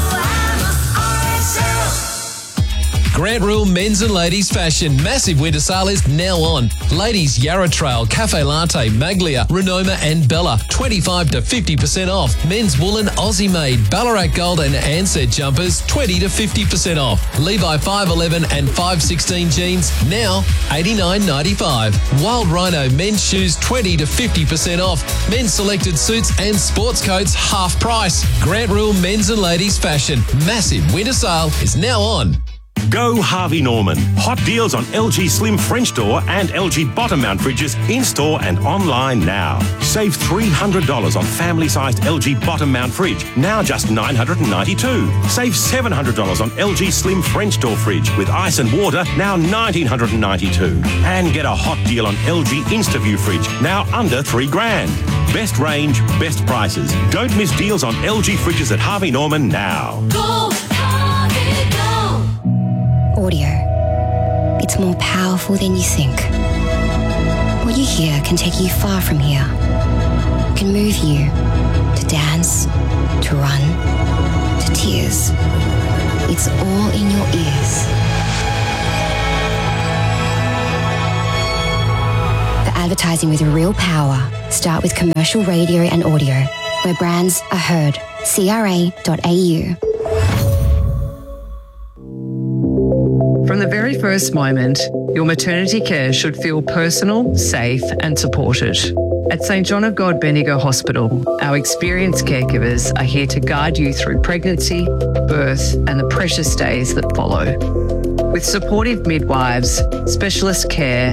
Grant Rule Men's and Ladies Fashion. Massive winter sale is now on. Ladies Yarra Trail, Cafe Latte, Maglia, Renoma and Bella. twenty-five to fifty percent off. Men's woolen Aussie made, Ballarat Gold and Ansett jumpers. twenty to fifty percent off. Levi five eleven and five sixteen jeans. Now eighty-nine ninety-five. Wild Rhino men's shoes. twenty to fifty percent off. Men's selected suits and sports coats half price. Grant Rule Men's and Ladies Fashion. Massive winter sale is now on. Go Harvey Norman. Hot deals on L G Slim French door and L G bottom mount fridges in store and online now. Save three hundred dollars on family-sized L G bottom mount fridge, now just nine hundred ninety-two dollars. Save seven hundred dollars on L G Slim French door fridge with ice and water, now one thousand nine hundred ninety-two dollars. And get a hot deal on L G InstaView fridge, now under three grand. Best range, best prices. Don't miss deals on L G fridges at Harvey Norman now. Go, Harvey, go. Audio. It's more powerful than you think. What you hear can take you far from here. It can move you to dance, to run, to tears. It's all in your ears. For advertising with real power, start with commercial radio and audio, where brands are heard. C R A dot A U. From the very first moment, your maternity care should feel personal, safe and supported. At St John of God Bendigo Hospital, our experienced caregivers are here to guide you through pregnancy, birth and the precious days that follow. With supportive midwives, specialist care